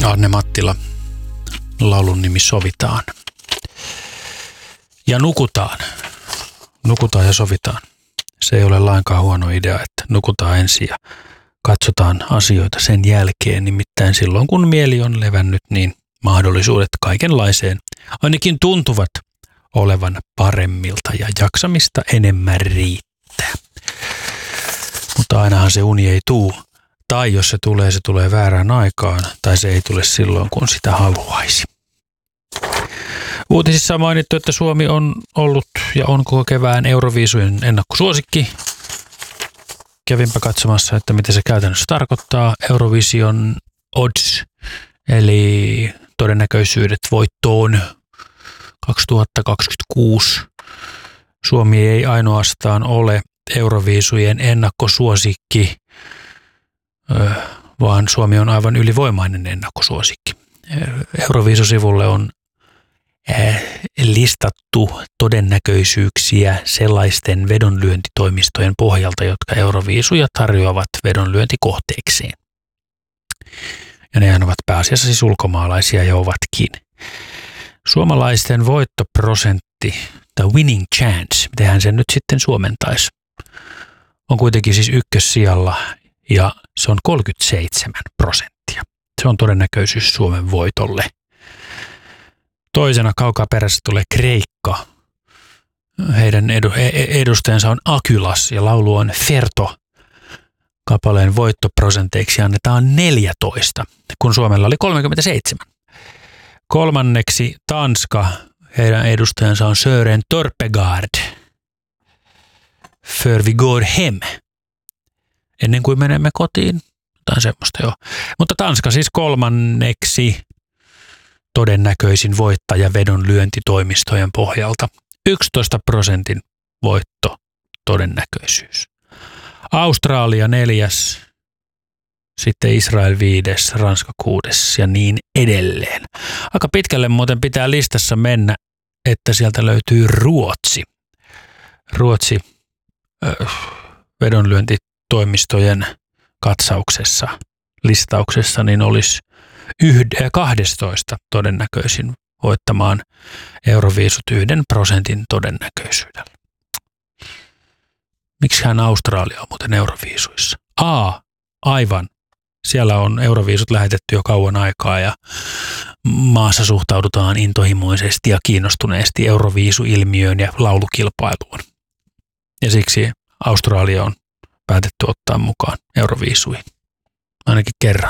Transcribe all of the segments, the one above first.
Arne Mattila. Laulun nimi Sovitaan. Ja nukutaan. Nukutaan ja sovitaan. Se ei ole lainkaan huono idea, että nukutaan ensin ja katsotaan asioita sen jälkeen. Nimittäin silloin, kun mieli on levännyt, niin mahdollisuudet kaikenlaiseen ainakin tuntuvat olevan paremmilta ja jaksamista enemmän riittää. Mutta ainahan se uni ei tuu. Tai jos se tulee väärään aikaan, tai se ei tule silloin, kun sitä haluaisi. Uutisissa on mainittu, että Suomi on ollut ja on koko kevään Euroviisujen ennakkosuosikki. Kävinpä katsomassa, että mitä se käytännössä tarkoittaa. Eurovision odds, eli todennäköisyydet voittoon 2026. Suomi ei ainoastaan ole Euroviisujen ennakkosuosikki, vaan Suomi on aivan ylivoimainen ennakkosuosikki. Euroviisusivulle on listattu todennäköisyyksiä sellaisten vedonlyöntitoimistojen pohjalta, jotka Euroviisuja tarjoavat vedonlyöntikohteekseen. Ja nehän ovat pääasiassa siis ulkomaalaisia ja ovatkin. Suomalaisten voittoprosentti, tai winning chance, mitenhän sen nyt sitten suomentaisi, on kuitenkin siis ykkössijalla ja se on 37%. Se on todennäköisyys Suomen voitolle. Toisena kaukaa perässä tulee Kreikka. Heidän edustajansa on Akylas ja laulu on Ferto. Kapaleen voittoprosenteiksi annetaan 14, kun Suomella oli 37. Kolmanneksi Tanska. Heidän edustajansa on Søren Torpegaard. För vi går hem. Ennen kuin menemme kotiin. Tai semmoista joo. Mutta Tanska siis kolmanneksi todennäköisin voittaja vedonlyöntitoimistojen pohjalta. 11% voitto todennäköisyys. Australia 4, sitten Israel 5, Ranska 6 ja niin edelleen. Aika pitkälle muuten pitää listassa mennä, että sieltä löytyy Ruotsi. Ruotsi vedonlyöntitoimistojen katsauksessa, listauksessa, niin olisi 12 todennäköisin voittamaan Euroviisut 1% todennäköisyydellä. Miksihän Australia on muuten Euroviisuissa? Aivan. Siellä on Euroviisut lähetetty jo kauan aikaa ja maassa suhtaudutaan intohimoisesti ja kiinnostuneesti Euroviisu-ilmiöön ja laulukilpailuun. Ja siksi Australia on päätetty ottaa mukaan Euroviisuihin. Ainakin kerran.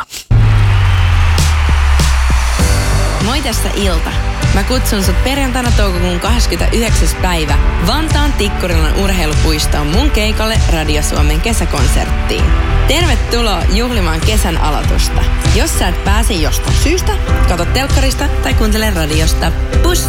Moi, tässä Ilta. Mä kutsun sut perjantaina toukokuun 29. päivä Vantaan Tikkurilan urheilupuistoon mun keikalle Radio Suomen kesäkonserttiin. Tervetuloa juhlimaan kesän aloitusta. Jos sä et pääse jostain syystä, katso telkkarista tai kuuntele radiosta. Pus!